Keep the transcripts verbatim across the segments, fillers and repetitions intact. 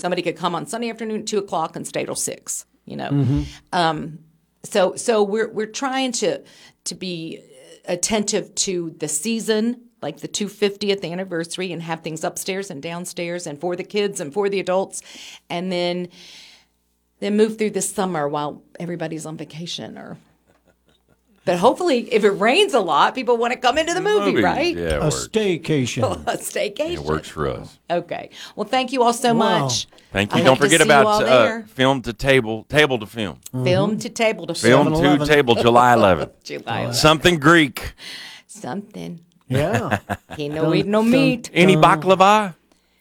somebody could come on Sunday afternoon at two o'clock and stay till six. You know, mm-hmm. um, so so we're we're trying to to be attentive to the season, like the two hundred fiftieth anniversary, and have things upstairs and downstairs, and for the kids and for the adults, and then then move through the summer while everybody's on vacation or. But hopefully, if it rains a lot, people want to come into the movie, movie. right? Yeah, a staycation. A staycation. It works for us. Okay. Well, thank you all so Wow. much. Thank you. I Don't hope to forget see you all about uh, there. film to table, table to film. Film to table to Film film. to seven eleven. table, July eleventh. July eleventh. Something Greek. Something. Yeah. He no eat no meat. Any baklava?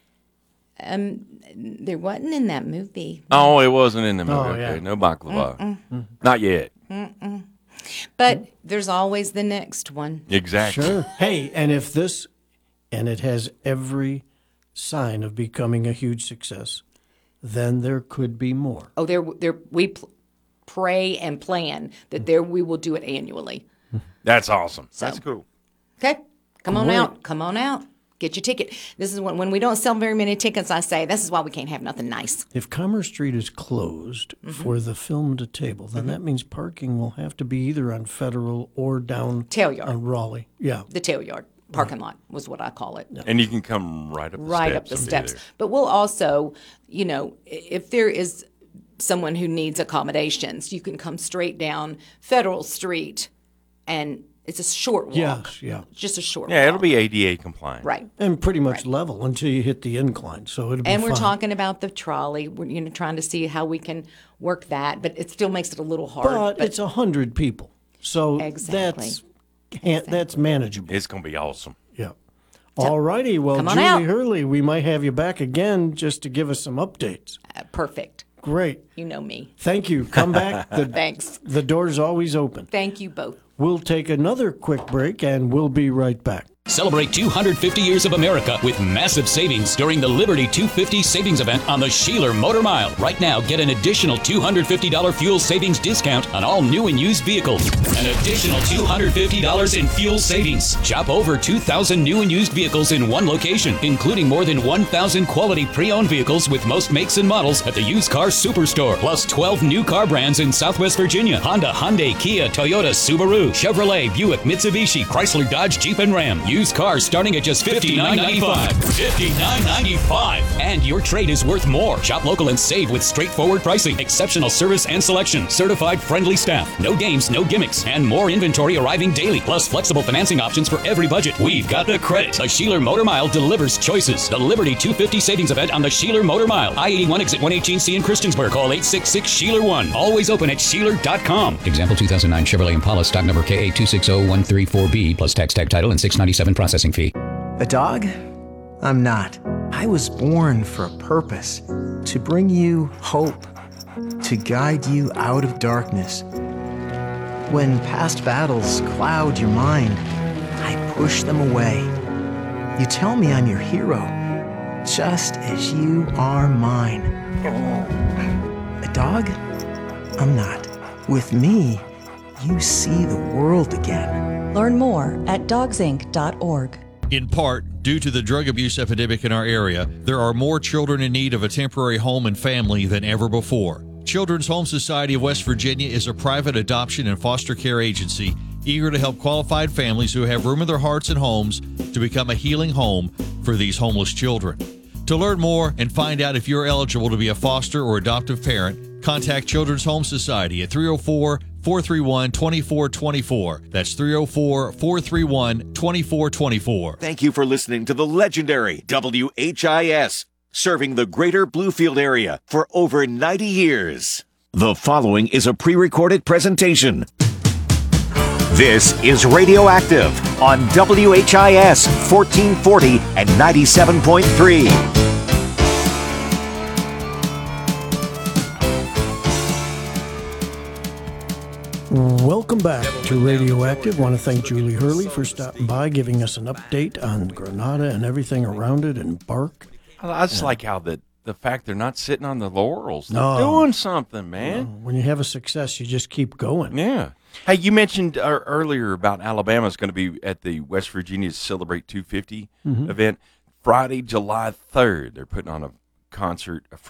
Um, there wasn't in that movie. Oh, it wasn't in the movie. Oh, Okay, yeah. no baklava. Mm-mm. Not yet. Mm-mm. But there's always the next one. Exactly. Sure. Hey, and if this, and it has every sign of becoming a huge success, then there could be more. Oh, there, there. We pl- pray and plan that there we will do it annually. That's awesome. So. That's cool. Okay, come on Great. out. Come on out. Get your ticket. This is when when we don't sell very many tickets. I say this is why we can't have nothing nice. If Commerce Street is closed Mm-hmm. for the film to table, then that means parking will have to be either on Federal or down Tail yard. on Raleigh. Yeah. The tail yard parking lot was what I call it. And you can come right up the Right steps. up the and be steps. there. But we'll also, you know, i- if there is someone who needs accommodations, you can come straight down Federal Street, and it's a short walk. Yes, yeah. Just a short Yeah, walk. it'll be A D A compliant. Right. And pretty much level until you hit the incline. So it'll be And we're fine. talking about the trolley. We're, you know, trying to see how we can work that, but it still makes it a little hard. But, it's a hundred people. So Exactly. that's can't, that's manageable. It's going to be awesome. Yeah. All righty. Well, come on Julie out. Hurley, we might have you back again just to give us some updates. Uh, perfect. Great. You know me. Thank you. Come back. The, Thanks. the door's always open. Thank you both. We'll take another quick break and we'll be right back. Celebrate two hundred fifty years of America with massive savings during the Liberty two hundred fifty savings event on the Sheeler Motor Mile. Right now, get an additional two hundred fifty dollars fuel savings discount on all new and used vehicles. An additional two hundred fifty dollars in fuel savings. Shop over two thousand new and used vehicles in one location, including more than one thousand quality pre-owned vehicles with most makes and models at the Used Car Superstore. Plus twelve new car brands in Southwest Virginia. Honda, Hyundai, Kia, Toyota, Subaru, Chevrolet, Buick, Mitsubishi, Chrysler, Dodge, Jeep, and Ram. Used cars starting at just fifty-nine ninety-five. fifty-nine ninety-five. And your trade is worth more. Shop local and save with straightforward pricing, exceptional service and selection, certified friendly staff, no games, no gimmicks, and more inventory arriving daily, plus flexible financing options for every budget. We've got the credit. The Sheeler Motor Mile delivers choices. The Liberty two hundred fifty savings event on the Sheeler Motor Mile. I eighty-one exit one eighteen C in Christiansburg. Call eight six six Sheeler one. Always open at Sheeler dot com. Example two thousand nine Chevrolet Impala, stock number K A two six zero one three four B, plus tax, tag title, and six ninety-seven processing fee. A dog? I'm not. I was born for a purpose. To bring you hope. To guide you out of darkness. When past battles cloud your mind, I push them away. You tell me I'm your hero, just as you are mine. A dog? I'm not. With me, you see the world again. Learn more at dogs inc dot org. In part, due to the drug abuse epidemic in our area, there are more children in need of a temporary home and family than ever before. Children's Home Society of West Virginia is a private adoption and foster care agency eager to help qualified families who have room in their hearts and homes to become a healing home for these homeless children. To learn more and find out if you're eligible to be a foster or adoptive parent, contact Children's Home Society at three oh four, four three one, two four two four. That's three oh four, four three one, two four two four. Thank you for listening to the legendary W H I S, serving the greater Bluefield area for over ninety years. The following is a pre-recorded presentation. This is Radioactive on W H I S fourteen forty and ninety-seven point three. Welcome back to Radioactive. Want to thank Julie Hurley for stopping by, giving us an update on Granada and everything around it and Bark. I just like how the, the fact they're not sitting on the laurels. They're No. doing something, man. Uh, when you have a success, you just keep going. Yeah. Hey, you mentioned uh, earlier about Alabama's going to be at the West Virginia Celebrate two fifty Mhm. event Friday, July third. They're putting on a concert, a